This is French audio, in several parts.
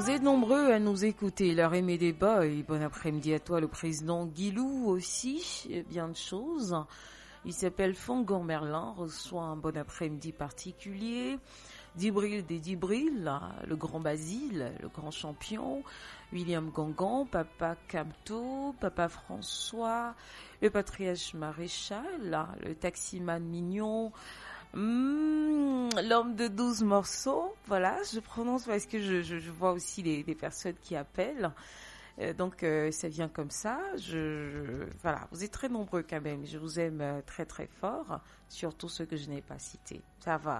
Vous êtes nombreux à nous écouter. Leur aimer des boys. Bon après-midi à toi, le président Guilou aussi. Bien de choses. Il s'appelle Fongon Merlin. Reçoit un bon après-midi particulier. Dibril des Dibril, le grand Basile, le grand champion. William Gangan, Papa Camto, Papa François, le patriarche maréchal, le taximan mignon. L'homme de 12 morceaux, voilà, je prononce parce que je vois aussi des personnes qui appellent. Donc ça vient comme ça. Voilà, vous êtes très nombreux quand même. Je vous aime très très fort, surtout ceux que je n'ai pas cités. Ça va.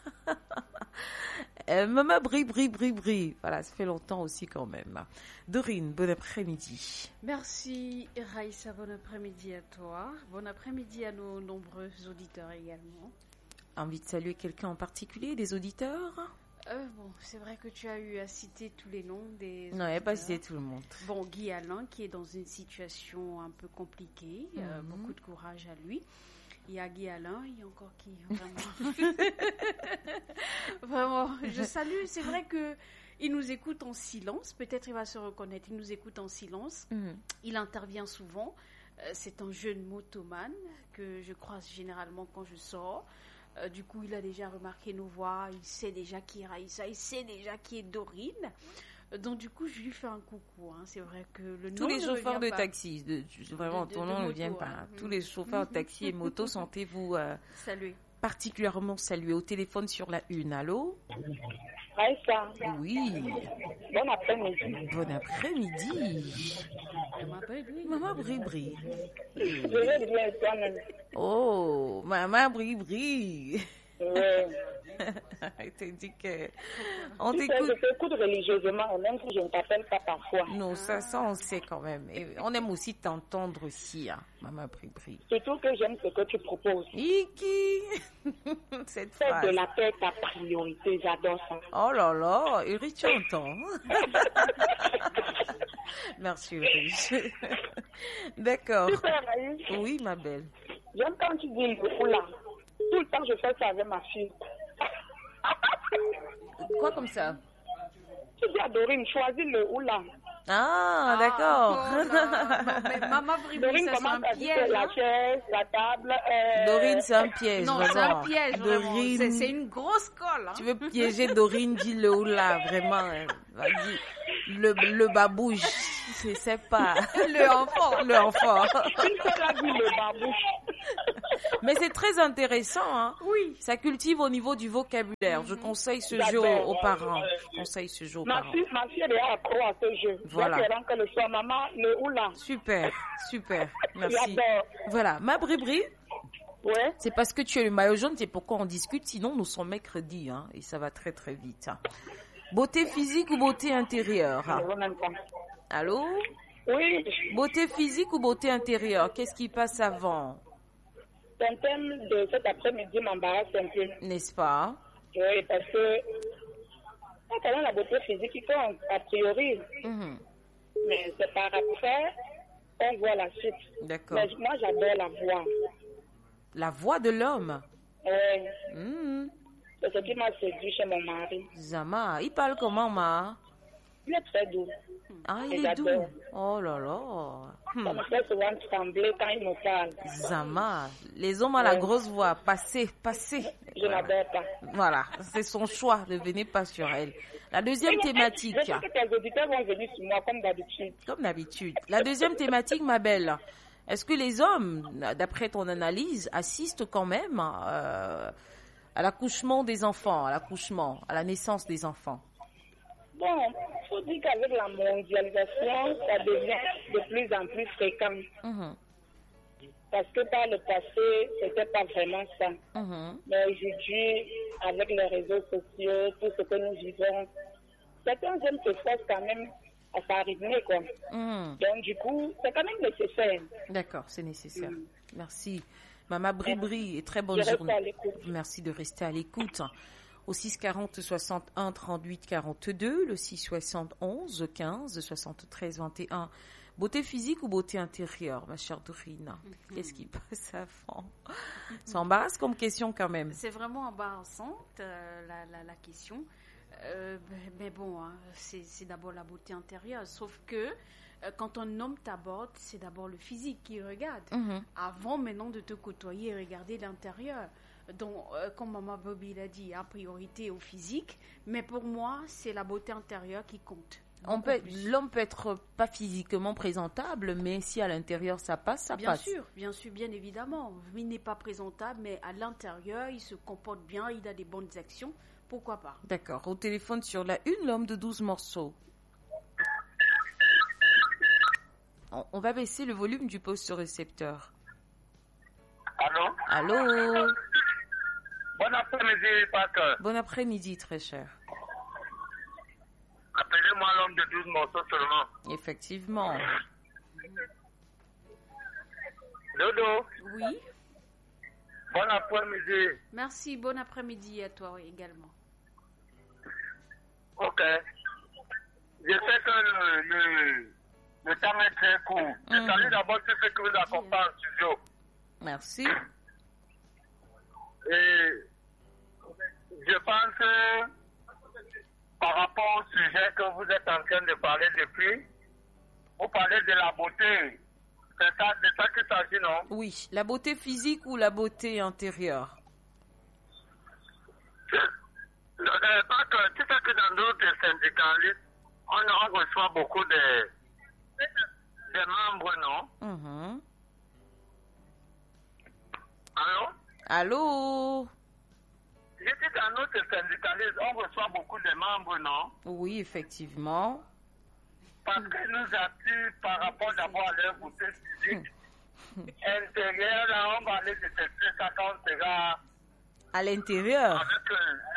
Maman Bri. Voilà, ça fait longtemps aussi quand même. Dorine, bon après-midi. Merci Raïssa, bon après-midi à toi. Bon après-midi à nos nombreux auditeurs également. Envie de saluer quelqu'un en particulier, des auditeurs? Bon, c'est vrai que tu as eu à citer tous les noms des auditeurs. Non, il n'y a pas cité tout le monde. Bon, Guy Alain qui est dans une situation un peu compliquée. Beaucoup de courage à lui. Il y a Guy Alain, il y a encore qui vraiment. Vraiment, je salue. C'est vrai que il nous écoute en silence. Peut-être il va se reconnaître. Il nous écoute en silence. Il intervient souvent. C'est un jeune motomane que je croise généralement quand je sors. Du coup, il a déjà remarqué nos voix. Il sait déjà qui est Raïssa. Il sait déjà qui est Dorine. Donc du coup, je lui fais un coucou. C'est vrai que le nom tous les chauffeurs de pas. Taxi, vraiment, ton nom ne vient pas. Tous les chauffeurs de taxi et moto, sentez-vous salués. Particulièrement salués. Au téléphone sur la une. Allô? Raïssa. Oui. Bon après-midi. Bon après-midi. Maman Bri. Je vais bien toi-même. Oh, Maman Bri. Ouais. Il te dit que on t'écoute. Je t'écoute religieusement, même si je ne t'appelle pas parfois. Non, ça on sait quand même. Et on aime aussi t'entendre aussi, Maman Bri. Surtout que j'aime ce que tu proposes. Iki. Cette phrase. Fais de la paix ta priorité, j'adore ça. Oh là là, Uri, tu entends. Merci Uri. D'accord. Super, Raïs. Oui, ma belle. J'aime quand tu dis le oula. Tout le temps, je fais ça avec ma fille. Quoi comme ça? Tu dis à Dorine, choisis le oula. Ah, d'accord. Non, mais Maman Bribri, ça c'est un piège. La chaise, la table. Dorine, c'est un piège. Non, vraiment. c'est un piège. Dorine, c'est une grosse colle. Tu veux piéger Dorine, dis le oula, vraiment. Vas-y. Le babouche, c'est pas. Le enfant. Une fois là, dit le babouche. Mais c'est très intéressant, hein. Oui. Ça cultive au niveau du vocabulaire. Je conseille ce jeu aux parents. Ma fille elle est accro à ce jeu. Voilà. J'espère que le soir, maman, le oula. Super. Merci. J'adore. Voilà. Ma Bribri. Ouais. C'est parce que tu es le maillot jaune, c'est pourquoi on discute. Sinon, nous sommes mercredi, hein. Et ça va très, très vite. Hein. Beauté physique ou beauté intérieure? Allô? Oui. Beauté physique ou beauté intérieure? Qu'est-ce qui passe avant? Le thème de cet après-midi m'embarrasse un peu. N'est-ce pas? Oui, parce que quand on a la beauté physique qui compte, a priori. Mais c'est par après, on voit la suite. D'accord. Mais moi, j'adore la voix. La voix de l'homme? Oui. C'est ce qui m'a séduit chez mon mari. Zama, il parle comment, ma? Il est très doux. Ah, il est doux. Oh là là. Ça me fait souvent trembler quand il me parle. Zama, les hommes ont la grosse voix. Passez. Je n'adore pas. Voilà, c'est son choix. Ne venez pas sur elle. La deuxième thématique. Je sais que tes auditeurs vont venir sur moi comme d'habitude. Comme d'habitude. La deuxième thématique, ma belle. Est-ce que les hommes, d'après ton analyse, assistent quand même à l'accouchement des enfants, à la naissance des enfants? Bon, il faut dire qu'avec la mondialisation, ça devient de plus en plus fréquent. Parce que par le passé, c'était pas vraiment ça. Mais aujourd'hui, avec les réseaux sociaux, tout ce que nous vivons, certains hommes se forcent quand même à s'arriver, quoi. Donc, du coup, c'est quand même nécessaire. D'accord, c'est nécessaire. Merci. Maman Bribri, et très bonne journée. Merci de rester à l'écoute. Au 6 40 61 38 42, le 6 71 15 73 21. Beauté physique ou beauté intérieure, ma chère Dorine? Qu'est-ce qui passe avant? Ça embarrasse comme question quand même. C'est vraiment embarrassante la question. Mais bon, hein, c'est d'abord la beauté intérieure. Sauf que quand un homme t'aborde, c'est d'abord le physique qu'il regarde. Avant maintenant de te côtoyer et regarder l'intérieur. Donc, comme Maman Bobby l'a dit, en priorité au physique. Mais pour moi, c'est la beauté intérieure qui compte. L'homme peut être pas physiquement présentable, mais si à l'intérieur ça passe, ça passe. Bien sûr, bien évidemment. Il n'est pas présentable, mais à l'intérieur, il se comporte bien, il a des bonnes actions. Pourquoi pas? D'accord. Au téléphone sur la une, l'homme de 12 morceaux. On va baisser le volume du poste récepteur. Allô? Bon après-midi, Pâques. Bon après-midi, très cher. Appelez-moi l'homme de 12 morceaux seulement. Effectivement. Dodo. Oui. Bon après-midi. Merci, bon après-midi à toi également. Ok. Je sais que le temps est très court. Je salue d'abord tous ceux qui vous accompagnent en studio. Merci. Et je pense que par rapport au sujet que vous êtes en train de parler depuis, vous parlez de la beauté. C'est ça, de ça qu'il s'agit, non? Oui, la beauté physique ou la beauté intérieure? Parce que tu sais que dans d'autres syndicalistes, on reçoit beaucoup de membres, non? Allô? Je dis dans notre syndicalisme, on reçoit beaucoup de membres, non? Oui, effectivement. Parce que nous appuie par rapport d'abord à leur beauté physique. Intérieur, là, on va aller détecter ça quand on sera à l'intérieur. Avec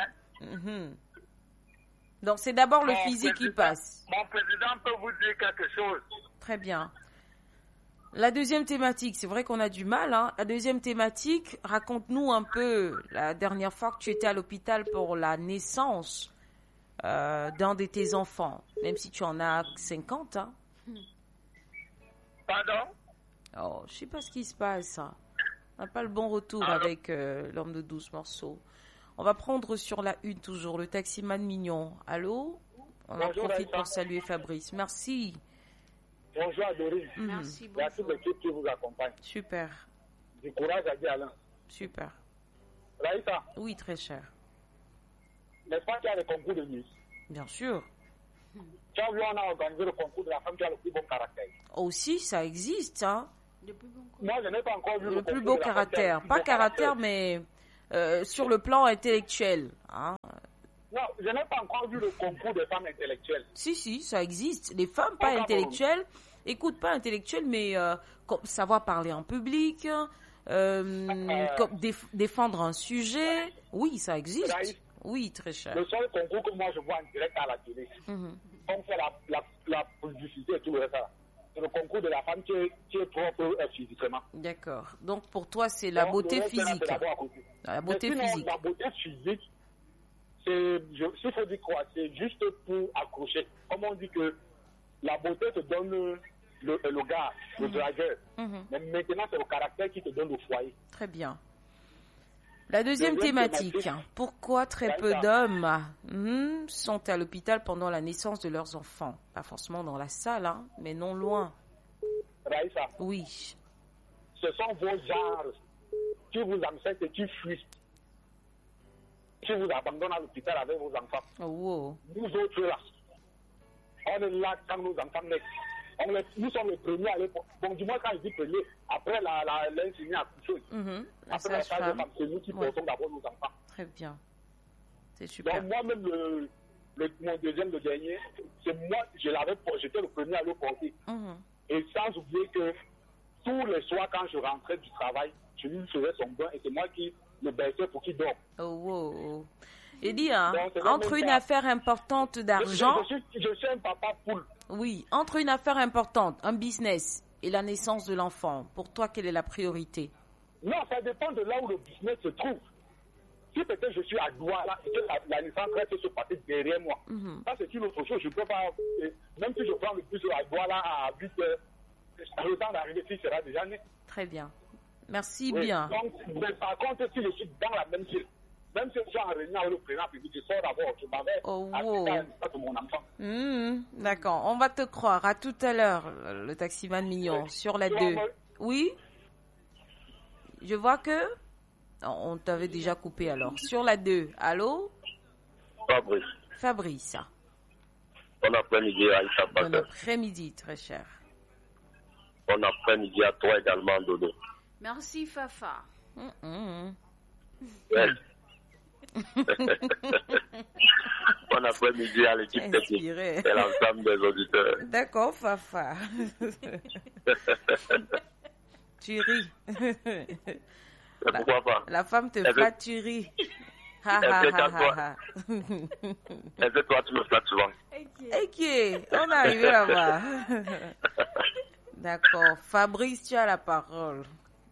Donc, c'est d'abord le physique qui passe. Mon président peut vous dire quelque chose. Très bien. La deuxième thématique, c'est vrai qu'on a du mal. La deuxième thématique, raconte-nous un peu la dernière fois que tu étais à l'hôpital pour la naissance d'un de tes enfants, même si tu en as 50. Pardon? Oh, je sais pas ce qui se passe. On n'a pas le bon retour avec l'homme de 12 morceaux. On va prendre sur la une toujours le taximan mignon. Allô? On en profite pour saluer Fabrice. Merci. Bonjour Adorine. Merci beaucoup. Il y a toute l'équipe qui vous accompagne. Super. Du courage à dire Alain. Super. Raïssa? Oui, très cher. N'est-ce pas qu'il y a le concours de Miss? Bien sûr. Tu as vu, on a organisé le concours de la femme qui a le plus bon caractère. Aussi, ça existe, Moi, je n'ai pas encore vu le plus beau caractère. Pas caractère, mais sur le plan intellectuel. Non, je n'ai pas encore vu le concours des femmes intellectuelles. Si, ça existe. Les femmes pas intellectuelles, écoute, pas intellectuelles, mais savoir parler en public, défendre un sujet. Oui, ça existe. Raïs, oui, très cher. Le seul concours que moi je vois en direct à la télé, on fait la publicité et tout le reste. C'est le concours de la femme qui est propre physiquement. D'accord. Donc pour toi, c'est la beauté physique. La beauté physique. La beauté physique, s'il faut dire quoi, c'est juste pour accrocher. Comme on dit que la beauté te donne le gars, le dragueur. Mais maintenant, c'est le caractère qui te donne le foyer. Très bien. La deuxième thématique. Pourquoi très peu d'hommes sont à l'hôpital pendant la naissance de leurs enfants? Pas forcément dans la salle, mais non loin. Raïssa? Oui. Ce sont vos genres qui vous ancêtent et qui fuient. Qui vous abandonnent à l'hôpital avec vos enfants. Wow. Nous autres là, on est là quand nos enfants naissent. Nous sommes les premiers à aller. Bon, du moins quand je dis premier, après l'infirmière à coucher. Après la salle de femme, c'est nous qui portons d'abord nos enfants. Très bien. C'est super. Donc moi-même, mon deuxième, le dernier, c'est moi, j'étais le premier à le porter. Et sans oublier que tous les soirs, quand je rentrais du travail, je lui faisais son bain et c'est moi qui le baissais pour qu'il dorme. Oh. Et dis, entre une affaire importante d'argent... Je suis un papa poule. Oui, entre une affaire importante, un business et la naissance de l'enfant, pour toi, quelle est la priorité? Non, ça dépend de là où le business se trouve. Si peut-être je suis à Douala et que la naissance reste se passer derrière moi, ça c'est une autre chose. Je peux pas, même si je prends le bus à Douala à 8 heures, le temps d'arriver ici sera déjà né. Très bien. Merci bien. Donc, mais par contre, si je suis dans la même ville, Même si je suis en réunion avec le président public, je sors d'abord, je m'en vais à de mon enfant. D'accord, on va te croire. À tout à l'heure, le taximan mignon, sur la 2. Oui? Je vois que... On t'avait déjà coupé alors. Sur la 2, allô? Fabrice. Bon après-midi, Aïssa. Bon après-midi, très cher. Bon après-midi à toi également, Dodo. Merci, Fafa. Ouais. Bon après-midi à l'équipe technique et l'ensemble des auditeurs. D'accord, Fafa. Tu ris. Pourquoi pas? La femme te flatte, tu ris. Est-ce que toi, tu me flattes souvent? Ok, on est arrivé là-bas. D'accord. Fabrice, tu as la parole.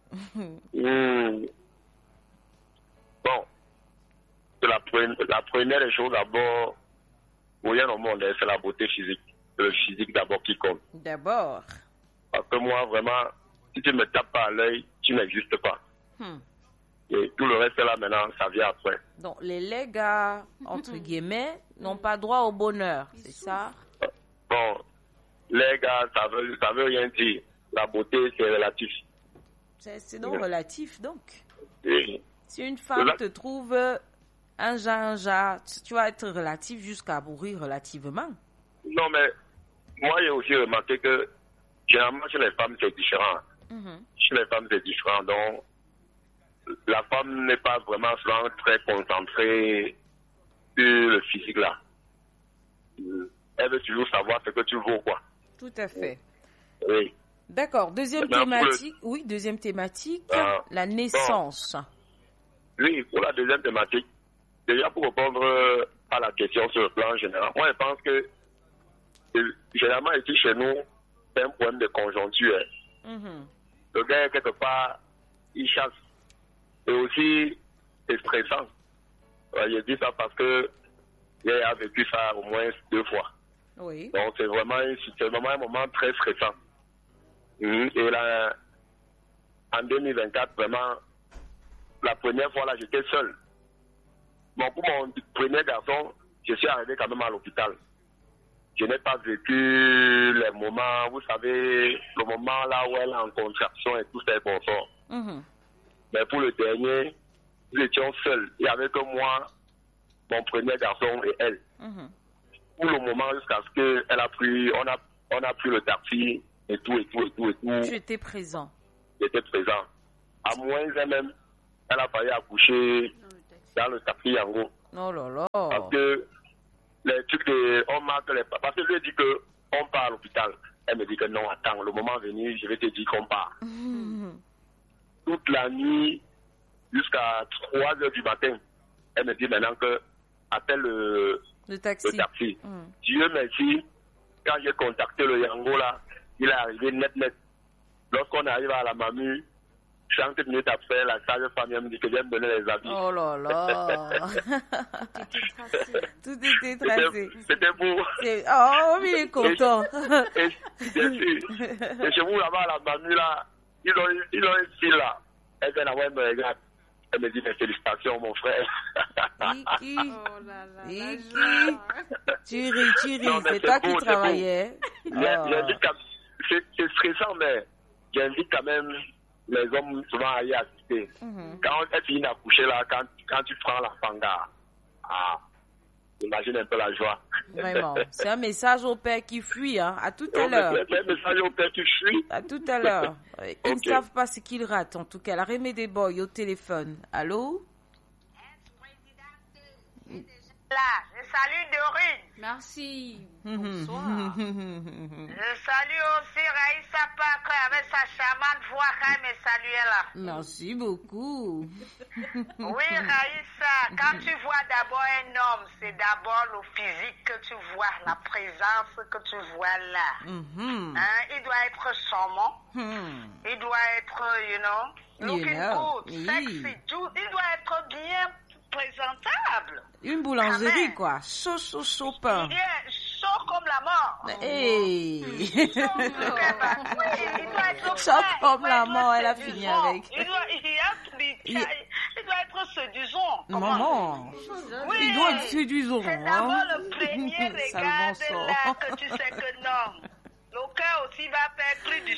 Bon. La première des choses, d'abord, pour rien au monde, c'est la beauté physique. Le physique d'abord qui compte. D'abord. Parce que moi, vraiment, si tu me tapes pas à l'œil, tu n'existes pas. Et tout le reste là maintenant, ça vient après. Donc les gars, entre guillemets, n'ont pas droit au bonheur, c'est ça? Bon, les gars, ça veut rien dire. La beauté, c'est relatif. C'est donc relatif, donc. Oui. Si une femme te trouve un genre, tu vas être relatif jusqu'à mourir relativement. Non, mais moi, j'ai aussi remarqué que généralement, chez les femmes, c'est différent. Chez les femmes, c'est différent. Donc, la femme n'est pas vraiment souvent très concentrée sur le physique là. Elle veut toujours savoir ce que tu vaux, quoi. Tout à fait. Oui. D'accord. Deuxième thématique. Oui, deuxième thématique, la naissance. Bon. Oui, pour la deuxième thématique, déjà pour répondre à la question sur le plan général, moi je pense que généralement ici chez nous, c'est un problème de conjoncture. Le gars, quelque part, il chasse. Et aussi, c'est stressant. Je dis ça parce que j'ai vécu ça au moins 2 fois. Oui. Donc, c'est vraiment un moment très stressant. Et là, en 2024, vraiment, la première fois, là, j'étais seul. Bon, pour mon premier garçon, je suis arrivé quand même à l'hôpital. Je n'ai pas vécu les moments, vous savez, le moment là où elle est en contraction et tout ça est confort. Mais pour le dernier, nous étions seuls. Il n'y avait que moi, mon premier garçon et elle. Pour le moment, jusqu'à ce qu'elle a pris, on a pris le taxi et tout. Tu étais présent. J'étais présent. À moins même, elle a failli accoucher dans le taxi Yango. Oh là là. Parce que les trucs on marque les... Parce que je lui ai dit qu'on part à l'hôpital. Elle me dit que non, attends, le moment venu, je vais te dire qu'on part. Toute la nuit, jusqu'à 3h du matin, elle me dit maintenant que appelle le taxi. Dieu merci, quand j'ai contacté le Yango là, il est arrivé net. Lorsqu'on arrive à la Mamu, 30 minutes après, la sage-femme me dit que je vais me donner les habits. Oh là là. Tout était tracé. C'était beau. Oh, mais il est content. Et chez vous là-bas à la Mamu là, ils ont un fil là. Elle vient là-bas, elle me regarde. Elle me dit mes félicitations, mon frère. Iki. Oh là là. Iki. Tu ris. C'est toi qui travaillais. C'est stressant, mais j'invite quand même les hommes souvent à y assister. Quand on finit d'accoucher là, quand tu prends la panga, imagine un peu la joie. Vraiment. C'est un message au père qui fuit, hein. À tout à l'heure. C'est un message au père qui fuit. À tout à l'heure. Ils ne savent pas ce qu'ils ratent, en tout cas. La Rémé des Boys au téléphone. Allô? Là, je salue Dorine. Merci. Bonsoir. Je salue aussi Raïssa Pakre avec sa charmante voix quand elle me saluait là. Merci beaucoup. Oui, Raïssa, quand tu vois d'abord un homme, c'est d'abord le physique que tu vois, la présence que tu vois là. Il doit être charmant. Il doit être, looking good, sexy. Il doit être bien présentable. Une boulangerie, quoi. Chaud pain. Il est chaud comme la mort. Hey. Chaud comme la mort, elle a fini avec. Il doit être être séduisant. Maman, oui, il doit être séduisant. C'est d'abord le premier regard là que tu sais que non. Le cœur aussi va faire plus du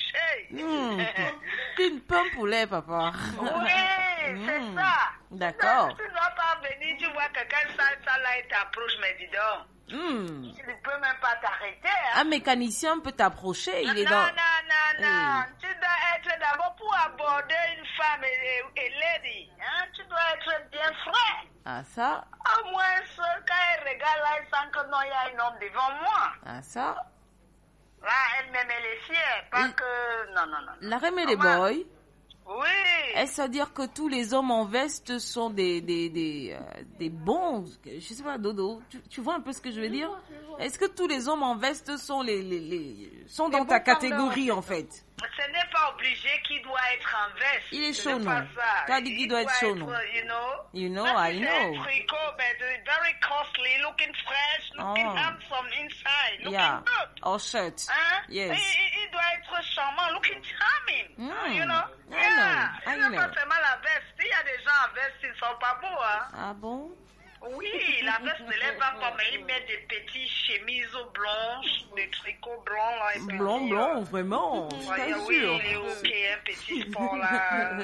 une pomme poulet, papa. Oui, c'est ça. D'accord. Tu ne dois pas venir, tu vois quelqu'un ça là et t'approche, mais dis donc. Tu ne peux même pas t'arrêter. Hein. Un mécanicien peut t'approcher, il est non. Tu dois être d'abord pour aborder une femme et lady. Hein? Tu dois être bien frais. Ah, ça. Au moins, quand elle regarde là, elle sent que non, il y a un homme devant moi. Ah, ça. Là, elle-même, elle est fière. Pas que... Non. La reine des boys. Oui. Est-ce à dire que tous les hommes en veste sont des bons, je sais pas, Dodo, tu vois un peu ce que je veux dire? Est-ce que tous les hommes en veste sont sont dans ta catégorie en fait? Ce n'est pas obligé qu'il doit être en veste. Il est chaud, non? Tu as dit qu'il doit être chaud, non? You know, I know. Un tricot, but very costly, looking fresh, looking handsome inside, looking good. Or shirt. Hein? Yes. Il doit être charmant, looking charming. You know? I know. Pas seulement la veste. Il y a des gens en veste qui ne sont pas beaux. Hein? Ah bon? Oui, la veste ne l'est pas comme ils mettent des petites chemises blanches, des tricots blancs. Là, blanc, vraiment. Oui, il est ok, un petit sport là.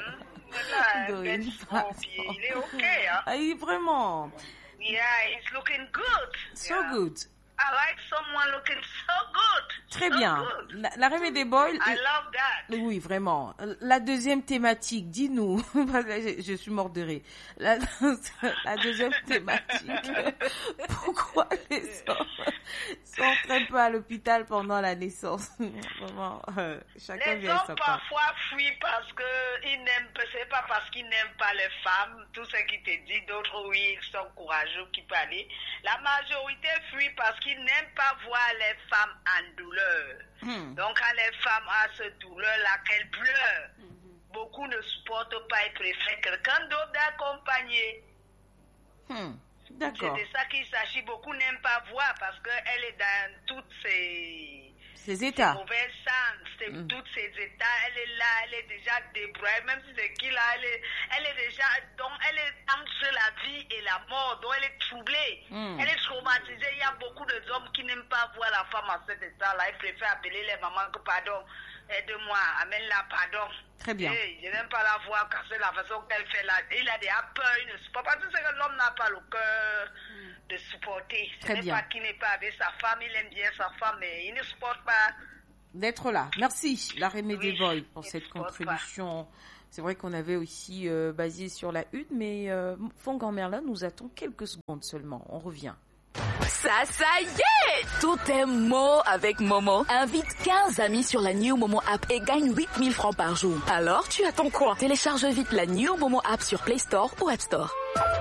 Il est ok. Hein? Ah, vraiment. Yeah, he's looking good. So good. I like someone looking so good. Très bien. La reine des boys. I love that. Oui, vraiment. La deuxième thématique, dis-nous. Je suis mort de rire. La deuxième thématique. Pourquoi les hommes s'entraînent pas à l'hôpital pendant la naissance? Vraiment, chacun les vient hommes sa part. parfois fuient parce que ils n'aiment pas, c'est pas parce qu'ils n'aiment pas les femmes. Tout ce qui te dit, d'autres oui, ils sont courageux qui peuvent aller. La majorité fuit parce qu'ils n'aiment pas voir les femmes en douleur. Donc quand les femmes ont cette douleur-là, qu'elles pleurent, beaucoup ne supportent pas et préfèrent quelqu'un d'autre d'accompagner. D'accord. C'est de ça qu'il s'agit. Beaucoup n'aiment pas voir parce qu'elle est dans toutes ces états. Mauvais sens, tous ces états, elle est là, elle est déjà débrouillée, même si c'est qui là, elle est déjà, donc elle est entre la vie et la mort, donc elle est troublée, elle est traumatisée. Il y a beaucoup d'hommes qui n'aiment pas voir la femme en cet état-là, ils préfèrent appeler les mamans que pardon, aide-moi, amène-la, pardon. Très bien. Je n'aime pas la voir casser la façon qu'elle fait là. Il a déjà peur, il ne supporte pas. Tout ce que l'homme n'a pas le cœur de supporter. Ce n'est pas qu'il n'est pas avec sa femme, il aime bien sa femme, mais il ne supporte pas. D'être là. Merci, la Reine des Boys, pour cette contribution. C'est vrai qu'on avait aussi basé sur la une, mais Fongan Merlin nous attend quelques secondes seulement. On revient. Ça y est! Tout est Mo avec Momo. Invite 15 amis sur la New Momo app et gagne 8000 francs par jour. Alors, tu attends quoi? Télécharge vite la New Momo app sur Play Store ou App Store.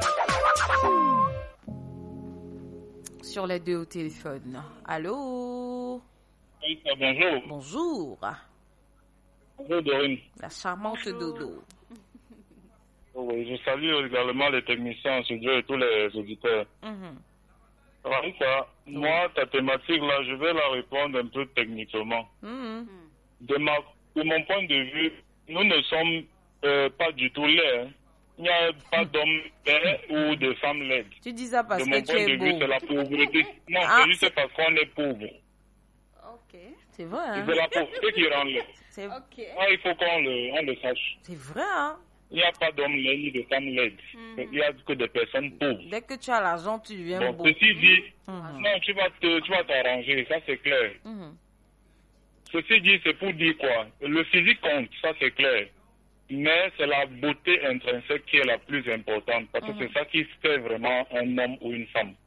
Sur les deux au téléphone. Allô? Oui, bonjour. Bonjour. Bonjour, Dorine. La charmante Dodo. Oui, je salue également les techniciens, studio et tous les auditeurs. Marissa, moi, ta thématique là, je vais la répondre un peu techniquement. De mon point de vue, nous ne sommes pas du tout laids. Hein. Il n'y a pas d'hommes laids ou de femmes laides. Tu dis ça parce que tu es beau. De mon point de vue, c'est la pauvreté. Non, c'est juste parce qu'on est pauvre. Ok. C'est vrai, hein? C'est la pauvreté qui rend laid. Okay. Ah, il faut qu'on le sache. C'est vrai, hein? Il n'y a pas d'hommes laids ni de femmes laides. Il n'y a que des personnes pauvres. Dès que tu as l'argent, tu deviens beau. Ceci dit, non, tu vas t'arranger, ça c'est clair. Ceci dit, c'est pour dire quoi? Le physique compte, ça c'est clair. Mais c'est la beauté intrinsèque qui est la plus importante. Parce que c'est ça qui fait vraiment un homme ou une femme.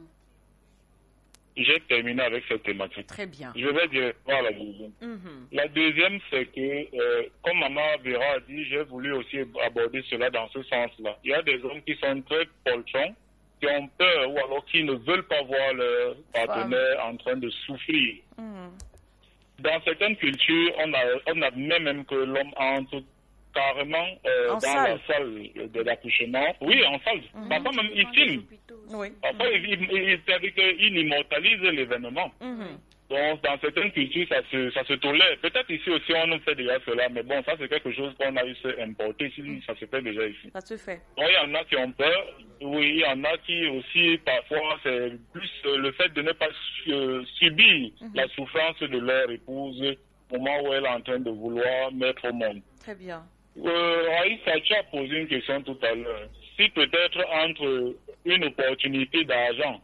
J'ai terminé avec cette thématique. Très bien. Je vais dire la deuxième. La deuxième, c'est que, comme Maman Vera a dit, j'ai voulu aussi aborder cela dans ce sens-là. Il y a des hommes qui sont très poltrons, qui ont peur ou alors qui ne veulent pas voir leur partenaire en train de souffrir. Dans certaines cultures, on admet même que l'homme entre carrément dans la salle de l'accouchement. Oui, en salle. Parfois même, il filme. Oui. Parfois, il immortalise l'événement. Donc, Donc, dans certaines cultures, ça se tolère. Peut-être ici aussi, on nous fait déjà cela, mais bon, ça, c'est quelque chose qu'on a eu importé. Ça se fait déjà ici. Ça se fait. Donc, il y en a qui ont peur. Oui, il y en a qui aussi, parfois, c'est plus le fait de ne pas subir la souffrance de leur épouse au moment où elle est en train de vouloir mettre au monde. Très bien. Raïssa, tu as posé une question tout à l'heure. Si peut-être entre une opportunité d'argent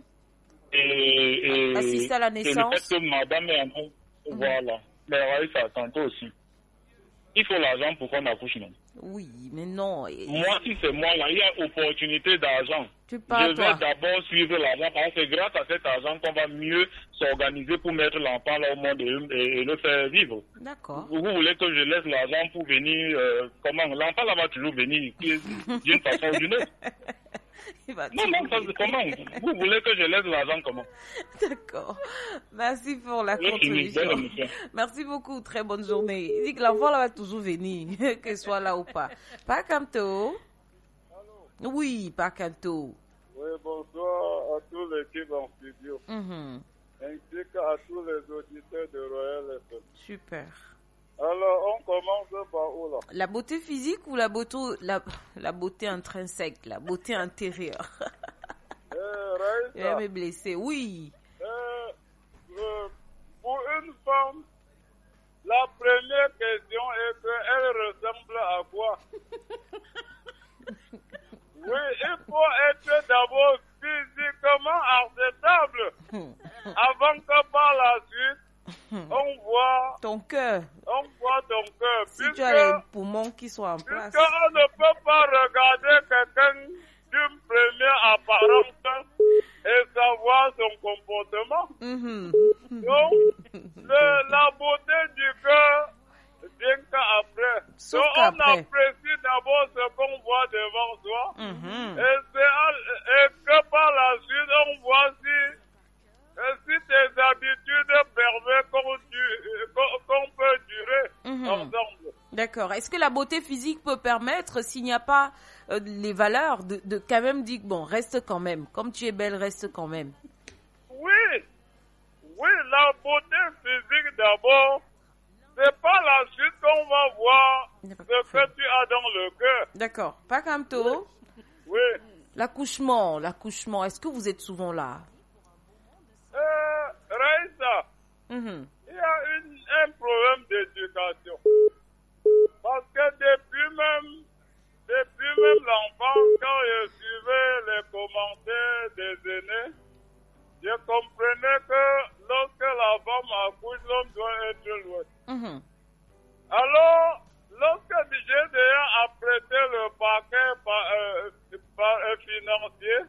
et assister à la naissance. Et le fait que madame est en train... Voilà. Mais Raïssa, tantôt aussi. Il faut l'argent pour qu'on accouche, non? Oui, mais non. Moi, si c'est moi, là, il y a opportunité d'argent. Je vais d'abord suivre l'argent parce que c'est grâce à cet argent qu'on va mieux s'organiser pour mettre l'enfant là au monde et le faire vivre. D'accord. Vous voulez que je laisse l'argent pour venir... comment? L'enfant là va toujours venir d'une façon ou d'une autre. Non, ça, comment? Vous voulez que je laisse l'argent comment? D'accord. Merci pour la contribution. Merci beaucoup. Très bonne journée. Il dit que l'enfant là va toujours venir, qu'il soit là ou pas. Pakamto? Oui, Pakamto. Oui, bonsoir à toute l'équipe en studio. Ainsi qu'à tous les auditeurs de Royal FM. Super. Alors, on commence par où là? La beauté physique ou la beauté intrinsèque, la beauté intérieure? Je vais me blesser, oui. Pour une femme, la première question est qu'elle ressemble à quoi? Oui, il faut être d'abord physiquement acceptable avant que par la suite, on voit ton cœur. On voit ton cœur. Si tu as les poumons qui sont en place. Puisqu'on ne peut pas regarder quelqu'un d'une première apparence et savoir son comportement. Donc, la beauté du cœur vient qu'après. Donc, on apprécie d'abord ce qu'on voit devant soi. Et que par la suite, on voit si tes habitudes permettent qu'on peut durer ensemble. D'accord. Est-ce que la beauté physique peut permettre, s'il n'y a pas les valeurs, de quand même dire, bon, reste quand même. Comme tu es belle, reste quand même. Oui, la beauté physique d'abord, c'est pas la suite qu'on va voir ce que tu as dans le cœur. D'accord. Pakamto? Oui. L'accouchement, est-ce que vous êtes souvent là? Raïssa, il y a un problème d'éducation. Parce que depuis même l'enfant, quand je suivais les commentaires des aînés, je comprenais que lorsque la femme accouche, l'homme doit être loin. Alors, lorsque j'ai déjà apprêté le paquet financier,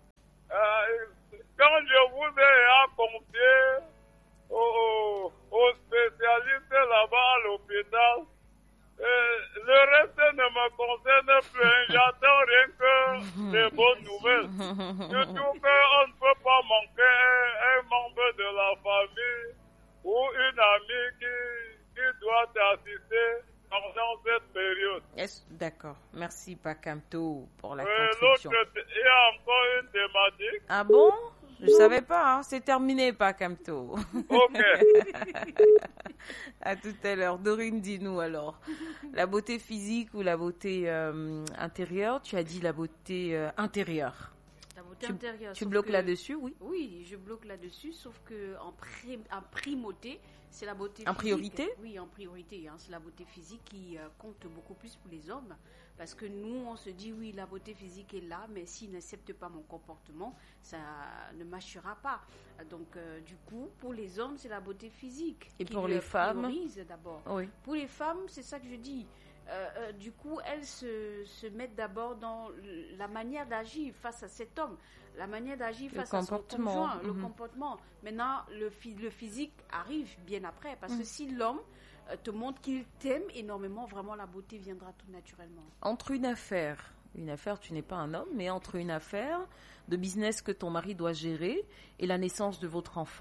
quand je vous ai confié aux spécialistes là-bas à l'hôpital, le reste ne me concerne plus. J'attends rien que des bonnes nouvelles. Surtout qu'on ne peut pas manquer un membre de la famille ou une amie qui doit t'assister dans cette période. D'accord. Merci, Pakamto, pour la contribution. Il y a encore une thématique. Ah bon? Je savais pas, hein. C'est terminé, Pakamto. Ok. À tout à l'heure. Dorine, dis-nous alors. La beauté physique ou la beauté intérieure? Tu as dit la beauté intérieure. La beauté intérieure. Tu bloques là-dessus, oui? Oui, je bloque là-dessus, sauf que en primauté, c'est la beauté physique. En priorité? Oui, en priorité. C'est la beauté physique qui compte beaucoup plus pour les hommes. Parce que nous, on se dit, oui, la beauté physique est là, mais s'il n'accepte pas mon comportement, ça ne marchera pas. Donc, du coup, pour les hommes, c'est la beauté physique. Et pour les femmes? D'abord. Oui. Pour les femmes, c'est ça que je dis. Du coup, elles se mettent d'abord dans la manière d'agir face à cet homme, la manière d'agir face à son conjoint, le comportement. Maintenant, le physique arrive bien après, parce que si l'homme te montre qu'il t'aime énormément, vraiment la beauté viendra tout naturellement. Entre une affaire, tu n'es pas un homme, mais entre une affaire de business que ton mari doit gérer et la naissance de votre enfant,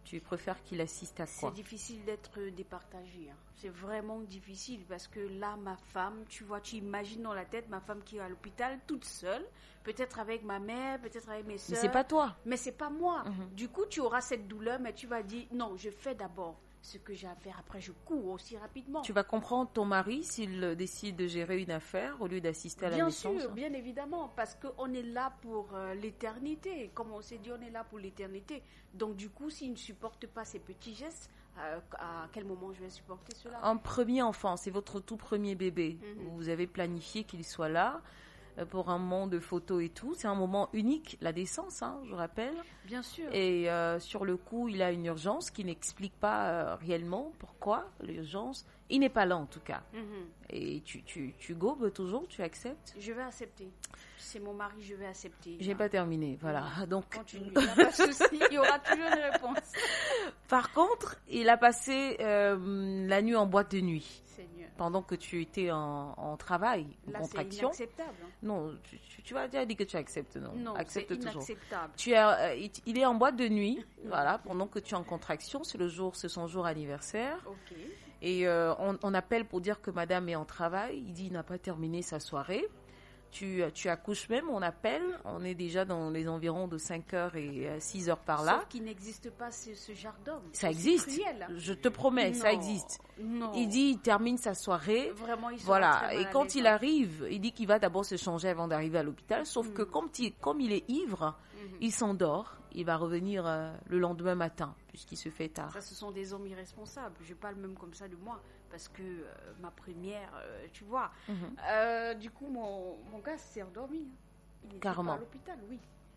Tu préfères qu'il assiste à quoi? C'est difficile d'être départagé. Hein. C'est vraiment difficile parce que là, ma femme, tu vois, tu imagines dans la tête ma femme qui est à l'hôpital toute seule, peut-être avec ma mère, peut-être avec mes soeurs. Mais c'est pas toi. Mais c'est pas moi. Du coup, tu auras cette douleur, mais tu vas dire non, je fais d'abord ce que j'ai à faire. Après, je cours aussi rapidement. Tu vas comprendre ton mari s'il décide de gérer une affaire au lieu d'assister à la naissance. Bien sûr, bien évidemment, parce qu'on est là pour l'éternité. Comme on s'est dit, on est là pour l'éternité. Donc, du coup, s'il ne supporte pas ces petits gestes, à quel moment je vais supporter cela? Un premier enfant, c'est votre tout premier bébé. Vous avez planifié qu'il soit là pour un moment de photos et tout. C'est un moment unique, la naissance, hein, je rappelle. Bien sûr. Et sur le coup, il a une urgence qui n'explique pas réellement pourquoi l'urgence. Il n'est pas là en tout cas. Et tu gobes toujours, tu acceptes? Je vais accepter. C'est mon mari, je vais accepter. J'ai pas terminé, voilà. Donc, continue, il n'y a pas de souci, il y aura toujours une réponse. Par contre, il a passé la nuit en boîte de nuit. Seigneur. Pendant que tu étais en travail, en contraction. C'est inacceptable. Hein. Non, tu as déjà dit que tu acceptes, non? Non, accepte c'est toujours. inacceptable. Il est en boîte de nuit, voilà, pendant que tu es en contraction. C'est son jour anniversaire. Ok. Et on appelle pour dire que madame est en travail. Il dit qu'il n'a pas terminé sa soirée. Tu accouches même, on appelle. On est déjà dans les environs de 5h et 6h par là. Sauf qu'il n'existe pas ce genre d'homme. Ça existe. Cruel. Je te promets, ça existe. Non. Il dit il termine sa soirée. Vraiment, il voilà. Et quand il arrive, il dit qu'il va d'abord se changer avant d'arriver à l'hôpital. Sauf que comme il est ivre, il s'endort. Il va revenir le lendemain matin, puisqu'il se fait tard. Ça, ce sont des hommes irresponsables. Je parle même comme ça de moi. Parce que ma première, tu vois. Du coup, mon gars s'est endormi. Il n'était pas à l'hôpital, oui.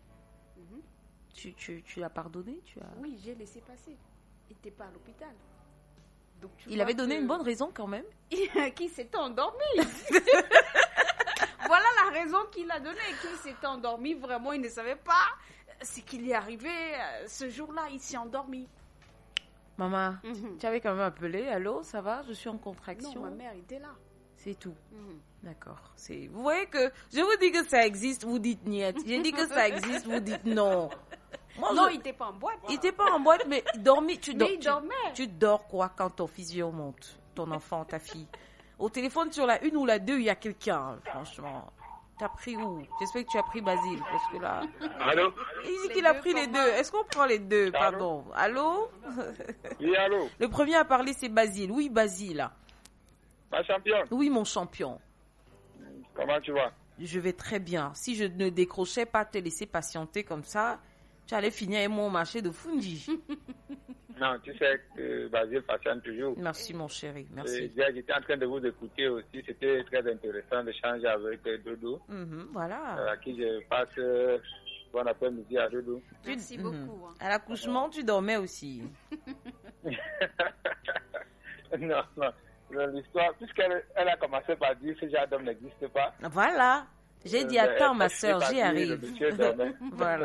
Tu l'as pardonné? Oui, j'ai laissé passer. Il n'était pas à l'hôpital. Donc, il avait donné une bonne raison quand même. Qui s'était endormi. Voilà la raison qu'il a donnée. Qu'il s'était endormi, vraiment, il ne savait pas ce qu'il est arrivé ce jour-là. Il s'est endormi. Maman, tu avais quand même appelé. Allô, ça va? Je suis en contraction. Non, ma mère était là. C'est tout. D'accord. Vous voyez que je vous dis que ça existe, vous dites niet. J'ai dit que ça existe, vous dites non. Moi, non, il n'était pas en boîte. Il n'était pas en boîte, mais il dormait. Il dormait. Tu dors quoi quand ton physio monte? Ton enfant, ta fille. Au téléphone, sur la 1 ou la 2, il y a quelqu'un, franchement. T'as pris où? J'espère que tu as pris Basile, parce que là... Allô? Il dit qu'il a pris les deux. Est-ce qu'on prend les deux? Pardon. Allô? Oui, allô? Le premier à parler, c'est Basile. Oui, Basile. Ma championne? Oui, mon champion. Comment tu vas? Je vais très bien. Si je ne décrochais pas te laisser patienter comme ça, tu allais finir avec mon marché de Fundi. Non, tu sais que Basile patiente toujours. Merci, mon chéri. Merci. J'étais en train de vous écouter aussi. C'était très intéressant d'échanger avec Dodo. Voilà. À qui je passe bon après-midi à Dodo. Merci beaucoup. À l'accouchement, tu dormais aussi. Non. L'histoire, puisqu'elle a commencé par dire que ce genre d'homme n'existe pas. Voilà. J'ai dit, attends, ma soeur, j'y arrive. Voilà.